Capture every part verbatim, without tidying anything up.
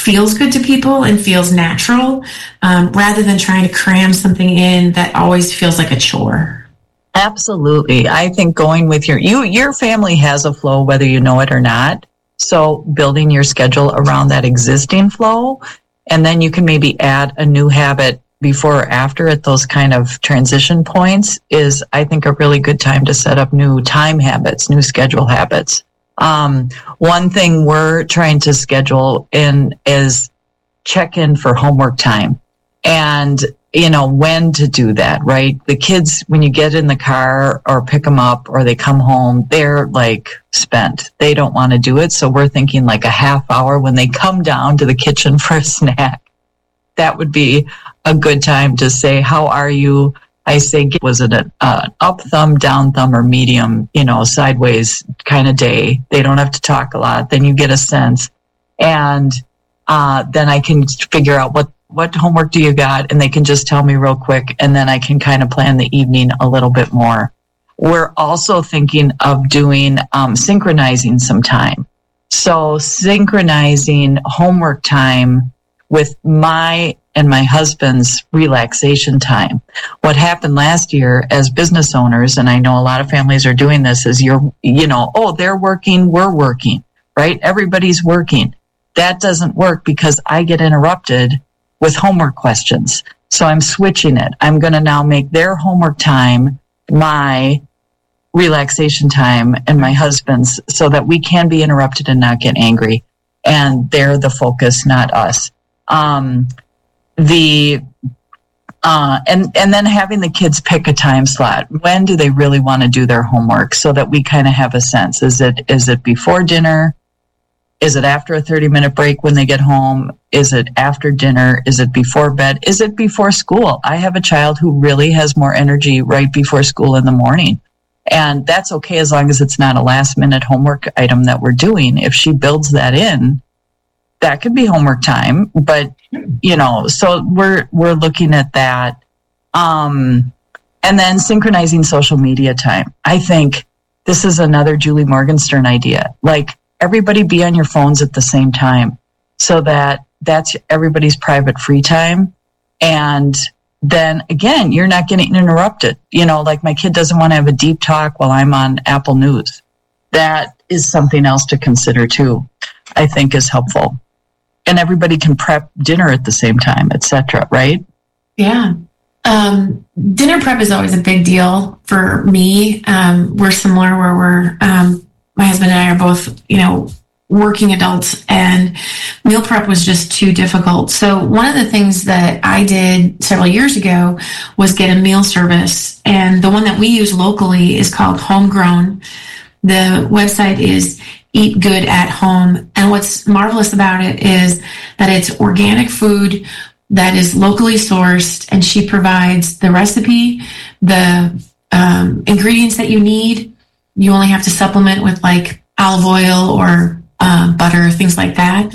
feels good to people and feels natural, um, rather than trying to cram something in that always feels like a chore. Absolutely. I think going with your, you, your family has a flow, whether you know it or not. So building your schedule around that existing flow, and then you can maybe add a new habit before or after at those kind of transition points is, I think, a really good time to set up new time habits, new schedule habits. Um, one thing we're trying to schedule in is check in for homework time, and, you know, when to do that, right? The kids, when you get in the car or pick them up or they come home, they're like spent. They don't want to do it. So we're thinking like a half hour when they come down to the kitchen for a snack. That would be a good time to say, how are you? I say, was it an uh, up thumb, down thumb, or medium, you know, sideways kind of day? They don't have to talk a lot. Then you get a sense. And uh, then I can figure out what, what homework do you got? And they can just tell me real quick. And then I can kind of plan the evening a little bit more. We're also thinking of doing um, synchronizing some time. So synchronizing homework time with my and my husband's relaxation time. What happened last year as business owners, and I know a lot of families are doing this, is you're, you know, oh, they're working, we're working, right? Everybody's working. That doesn't work because I get interrupted with homework questions. So I'm switching it. I'm going to now make their homework time my relaxation time and my husband's, so that we can be interrupted and not get angry. And they're the focus, not us. Um, the, uh, and, and then having the kids pick a time slot. When do they really want to do their homework, so that we kind of have a sense? Is it, is it before dinner? Is it after a thirty minute break when they get home? Is it after dinner? Is it before bed? Is it before school? I have a child who really has more energy right before school in the morning. And that's okay as long as it's not a last minute homework item that we're doing. If she builds that in, that could be homework time, but you know, so we're, we're looking at that. Um, and then synchronizing social media time. I think this is another Julie Morgenstern idea. Like, everybody be on your phones at the same time, so that that's everybody's private free time. And then again, you're not getting interrupted. You know, like my kid doesn't want to have a deep talk while I'm on Apple News. That is something else to consider too, I think is helpful. And everybody can prep dinner at the same time, et cetera, right? Yeah. Um, dinner prep is always a big deal for me. Um, we're similar where we're, um, my husband and I are both, you know, working adults, and meal prep was just too difficult. So one of the things that I did several years ago was get a meal service. And the one that we use locally is called Homegrown. The website is Eat Good at Home. And what's marvelous about it is that it's organic food that is locally sourced, and she provides the recipe, the um, ingredients that you need. You only have to supplement with like olive oil or uh, butter, things like that.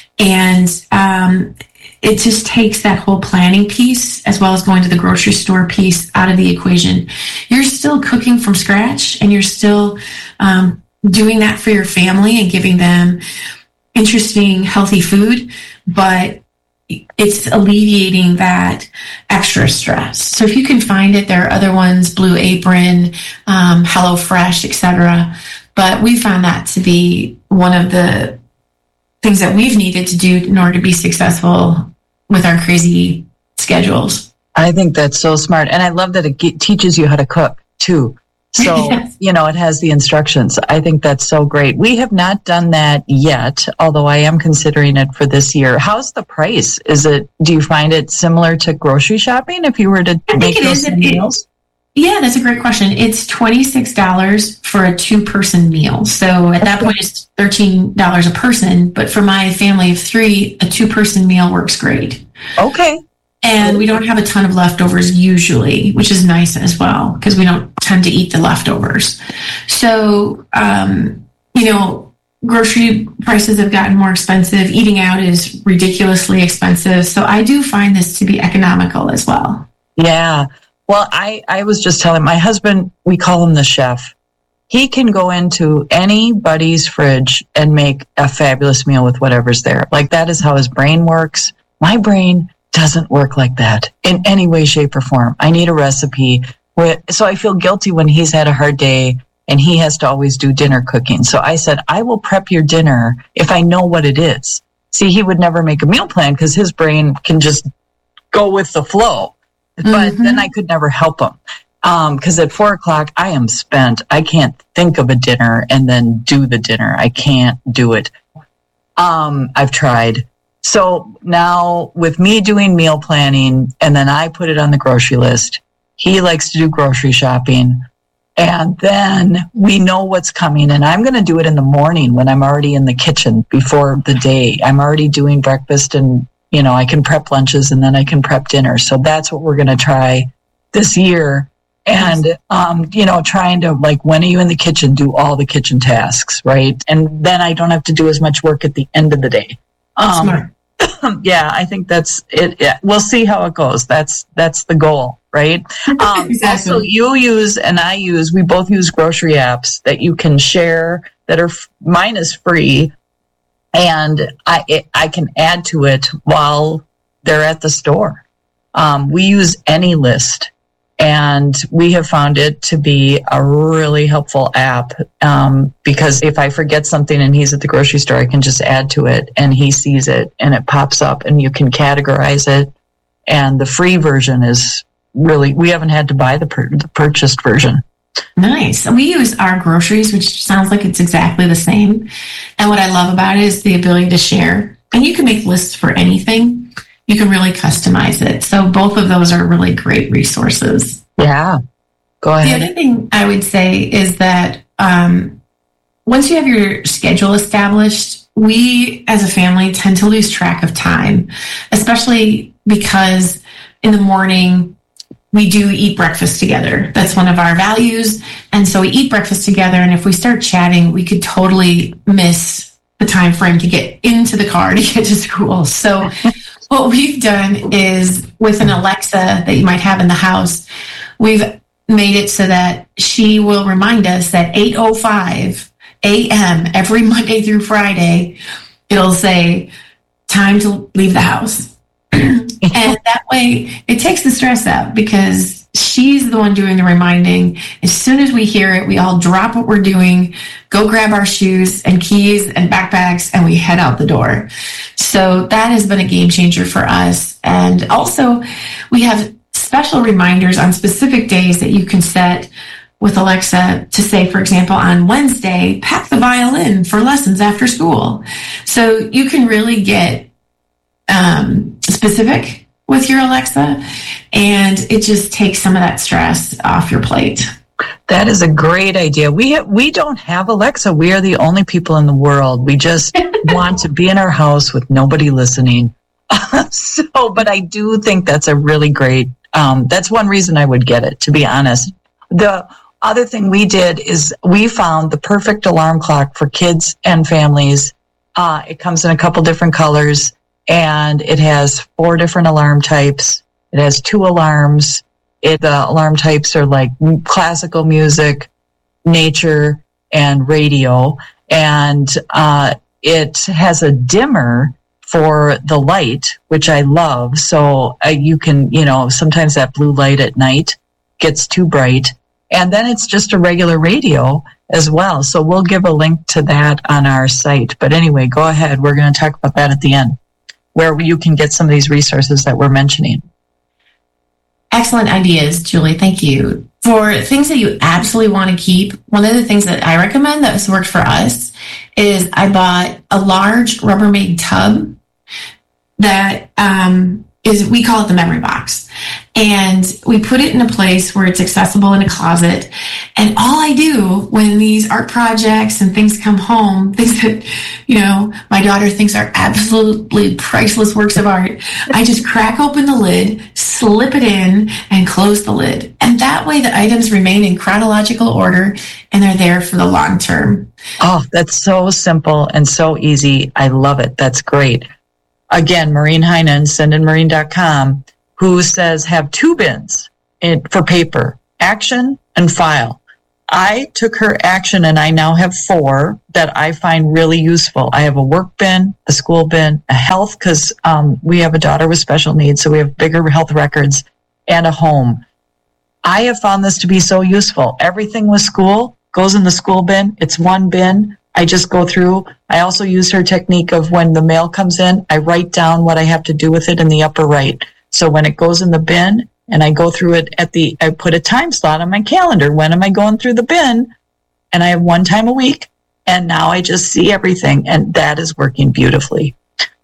And um, it just takes that whole planning piece, as well as going to the grocery store piece, out of the equation. You're still cooking from scratch, and you're still um, doing that for your family and giving them interesting, healthy food, but it's alleviating that extra stress. So if you can find it, there are other ones, Blue Apron, um, HelloFresh, et cetera. But we found that to be one of the things that we've needed to do in order to be successful with our crazy schedules. I think that's so smart. And I love that it ge- teaches you how to cook too. So, yes. You know, it has the instructions. I think that's so great. We have not done that yet, although I am considering it for this year. How's the price? Is it, do you find it similar to grocery shopping if you were to I make think it those is. meals? It, yeah, that's a great question. It's twenty-six dollars for a two-person meal. So at that point, it's thirteen dollars a person. But for my family of three, a two-person meal works great. Okay. And we don't have a ton of leftovers usually, which is nice as well, because we don't tend to eat the leftovers. So, um, you know, grocery prices have gotten more expensive. Eating out is ridiculously expensive. So I do find this to be economical as well. Yeah. Well, I, I was just telling my husband, we call him the chef. he can go into anybody's fridge and make a fabulous meal with whatever's there. Like, that is how his brain works. My brain doesn't work like that in any way, shape, or form. I need a recipe. So I feel guilty when he's had a hard day and he has to always do dinner cooking. So I said, I will prep your dinner if I know what it is. See, he would never make a meal plan because his brain can just go with the flow. But mm-hmm. then I could never help him. Because um, at four o'clock, I am spent. I can't think of a dinner and then do the dinner. I can't do it. Um, I've tried. So now with me doing meal planning, and then I put it on the grocery list, he likes to do grocery shopping. And then we know what's coming. And I'm going to do it in the morning when I'm already in the kitchen before the day. I'm already doing breakfast, and, you know, I can prep lunches and then I can prep dinner. So that's what we're going to try this year. And, um, you know, trying to, like, when are you in the kitchen, do all the kitchen tasks, right? And then I don't have to do as much work at the end of the day. Um, Smart. Yeah, I think that's it. Yeah, we'll see how it goes. That's that's the goal, right? Um, exactly. Also, you use and I use, we both use grocery apps that you can share that are, mine is free, and I it, I can add to it while they're at the store. Um, we use AnyList. And we have found it to be a really helpful app um, because if I forget something and he's at the grocery store, I can just add to it and he sees it and it pops up and you can categorize it. And the free version is really, we haven't had to buy the, pur- the purchased version. Nice. We use Our Groceries, which sounds like it's exactly the same. And what I love about it is the ability to share. And you can make lists for anything. You can really customize it. So both of those are really great resources. Yeah. Go ahead. The other thing I would say is that um, once you have your schedule established, we as a family tend to lose track of time, especially because in the morning we do eat breakfast together. That's one of our values. And so we eat breakfast together. And if we start chatting, we could totally miss the time frame to get into the car to get to school. So what we've done is with an Alexa that you might have in the house, we've made it so that she will remind us at eight oh five a.m. every Monday through Friday, it'll say, time to leave the house. And that way it takes the stress out because she's the one doing the reminding. As soon as we hear it, we all drop what we're doing, go grab our shoes and keys and backpacks, and we head out the door. So that has been a game changer for us. And also, we have special reminders on specific days that you can set with Alexa to say, for example, on Wednesday, pack the violin for lessons after school. So you can really get um, specific with your Alexa, and it just takes some of that stress off your plate. That is a great idea. We ha- we don't have Alexa. We are the only people in the world. We just want to be in our house with nobody listening. so, but I do think that's a really great, um, that's one reason I would get it, to be honest. The other thing we did is we found the perfect alarm clock for kids and families. Uh, it comes in a couple different colors, and it has four different alarm types. It has two alarms. It, the alarm types are like classical music, nature, and radio. And uh, it has a dimmer for the light, which I love. So uh, you can, you know, sometimes that blue light at night gets too bright. And then it's just a regular radio as well. So we'll give a link to that on our site. But anyway, go ahead. We're going to talk about that at the end, where you can get some of these resources that we're mentioning. Excellent ideas, Julie. Thank you. For things that you absolutely want to keep, one of the things that I recommend that has worked for us is I bought a large Rubbermaid tub that um, is, we call it the memory box. And we put it in a place where it's accessible in a closet. And all I do when these art projects and things come home, things that, you know, my daughter thinks are absolutely priceless works of art, I just crack open the lid, slip it in, and close the lid. And that way the items remain in chronological order and they're there for the long term. Oh, that's so simple and so easy. I love it. That's great. Again, Maureen Heinen, send in marine dot com, who says have two bins in, for paper, action and file. I took her action and I now have four that I find really useful. I have a work bin, a school bin, a health, because um, we have a daughter with special needs, so we have bigger health records, and a home. I have found this to be so useful. Everything with school goes in the school bin. It's one bin. I just go through. I also use her technique of when the mail comes in, I write down what I have to do with it in the upper right. So when it goes in the bin, and I go through it at the, I put a time slot on my calendar. When am I going through the bin? And I have one time a week. And now I just see everything. And that is working beautifully.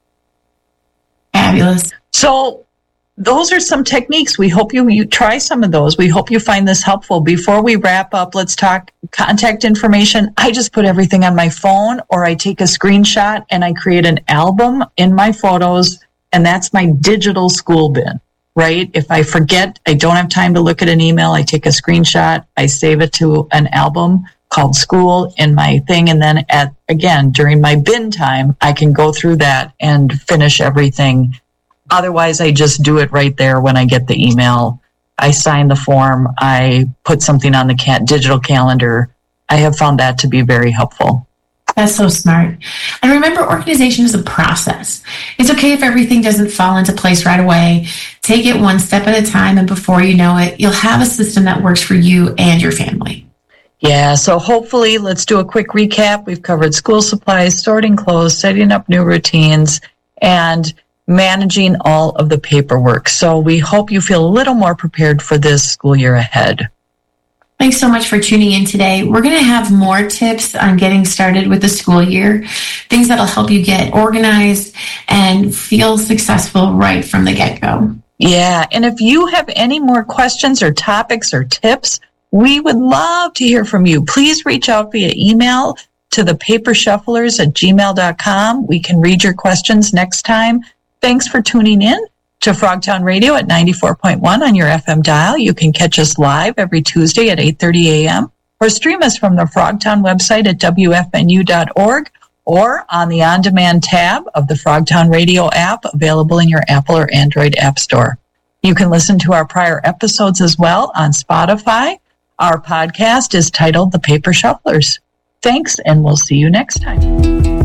Fabulous. So those are some techniques. We hope you, you try some of those. We hope you find this helpful. Before we wrap up, let's talk contact information. I just put everything on my phone, or I take a screenshot and I create an album in my photos. And that's my digital school bin. Right? If I forget, I don't have time to look at an email, I take a screenshot, I save it to an album called School in my thing. And then at, again, during my bin time, I can go through that and finish everything. Otherwise, I just do it right there when I get the email. I sign the form. I put something on the ca- digital calendar. I have found that to be very helpful. That's so smart. And remember, organization is a process. It's okay if everything doesn't fall into place right away. Take it one step at a time, and before you know it, you'll have a system that works for you and your family. Yeah, so hopefully, let's do a quick recap. We've covered school supplies, sorting clothes, setting up new routines, and managing all of the paperwork. So we hope you feel a little more prepared for this school year ahead. Thanks so much for tuning in today. We're going to have more tips on getting started with the school year, things that'll help you get organized and feel successful right from the get-go. Yeah, and if you have any more questions or topics or tips, we would love to hear from you. Please reach out via email to the paper shufflers at gmail dot com. We can read your questions next time. Thanks for tuning in to Frogtown Radio at ninety-four point one on your F M dial. You can catch us live every Tuesday at eight thirty a.m. or stream us from the Frogtown website at w f n u dot org or on the on-demand tab of the Frogtown Radio app available in your Apple or Android app store. You can listen to our prior episodes as well on Spotify. Our podcast is titled The Paper Shufflers. Thanks, and we'll see you next time.